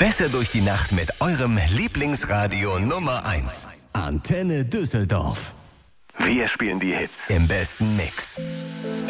Besser durch die Nacht mit eurem Lieblingsradio Nummer 1. Antenne Düsseldorf. Wir spielen die Hits im besten Mix.